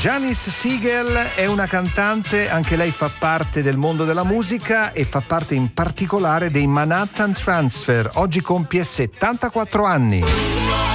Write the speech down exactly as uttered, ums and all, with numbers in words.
Janis Siegel è una cantante, anche lei fa parte del mondo della musica e fa parte in particolare dei Manhattan Transfer. Oggi compie settantaquattro anni.